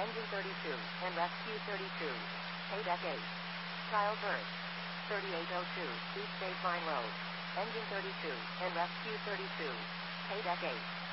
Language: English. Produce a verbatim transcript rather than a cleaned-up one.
Engine thirty-two, and Rescue thirty-two. Paydeck eight. Childbirth. thirty-eight oh two, East State Line Road. Engine thirty-two, and Rescue thirty-two. Paydeck eight.